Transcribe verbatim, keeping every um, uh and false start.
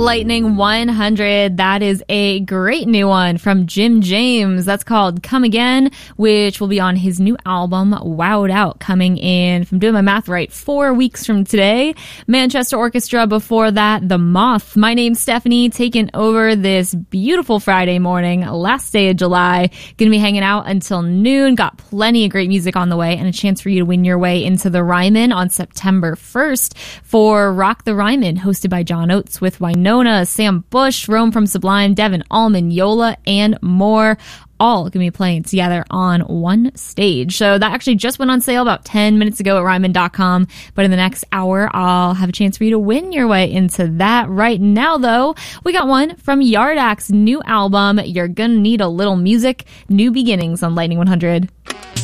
Lightning one hundred. That is a great new one from Jim James. That's called Come Again, which will be on his new album, Wowed Out, coming in, if I'm doing my math right, four weeks from today. Manchester Orchestra before that, The Moth. My name's Stephanie, taking over this beautiful Friday morning, last day of July. Gonna be hanging out until noon. Got plenty of great music on the way and a chance for you to win your way into the Ryman on September first for Rock the Ryman, hosted by John Oates with Winona, Sam Bush, Rome from Sublime, Devin Allman, Yola, and more. All going to be playing together on one stage. So that actually just went on sale about ten minutes ago at Ryman dot com. But in the next hour, I'll have a chance for you to win your way into that. Right now, though, we got one from Yardac's new album, You're Gonna Need a Little Music, New Beginnings on Lightning one hundred.